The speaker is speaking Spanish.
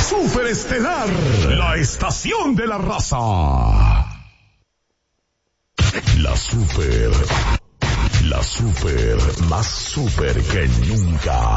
Superestelar, la estación de la raza. La super, más super que nunca.